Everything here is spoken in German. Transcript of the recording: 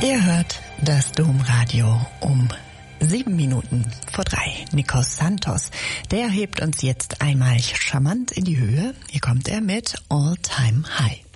Ihr hört das Domradio um 3:07. Nikos Santos, der hebt uns jetzt einmal charmant in die Höhe. Hier kommt er mit All Time High.